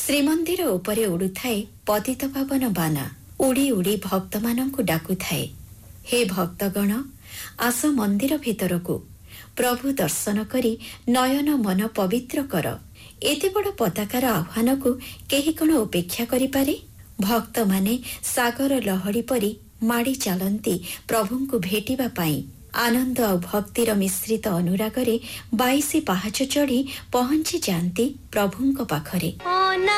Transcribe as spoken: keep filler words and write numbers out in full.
ଶ୍ରୀମନ୍ଦିର ଉପରେ ଉଡୁଥାଏ ପତିତ ପାବନ ବାନା। ଉଡ଼ି ଉଡ଼ି ଭକ୍ତମାନଙ୍କୁ ଡାକୁଥାଏ, ହେ ଭକ୍ତଗଣ, ଆସ ମନ୍ଦିର ଭିତରକୁ, ପ୍ରଭୁ ଦର୍ଶନ କରି ନୟନ ମନ ପବିତ୍ର କର। ଏତେ ବଡ଼ ପତାକାର ଆହ୍ୱାନକୁ କେହି କ'ଣ ଉପେକ୍ଷା କରିପାରେ? ଭକ୍ତମାନେ ସାଗର ଲହଡ଼ି ପରି ମାଡ଼ି ଚାଲନ୍ତି ପ୍ରଭୁଙ୍କୁ ଭେଟିବା ପାଇଁ। ଆନନ୍ଦ ଆଉ ଭକ୍ତିର ମିଶ୍ରିତ ଅନୁରାଗରେ ବାଇଶି ପାହାଚ ଚଢ଼ି ପହଞ୍ଚି ଯାଆନ୍ତି ପ୍ରଭୁଙ୍କ ପାଖରେ।